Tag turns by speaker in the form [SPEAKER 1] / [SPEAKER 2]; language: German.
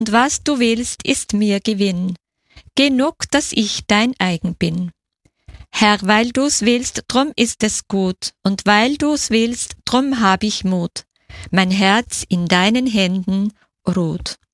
[SPEAKER 1] und was du willst, ist mir Gewinn. Genug, dass ich dein eigen bin. Herr, weil du's willst, drum ist es gut, und weil du's willst, drum hab ich Mut. Mein Herz in deinen Händen ruht.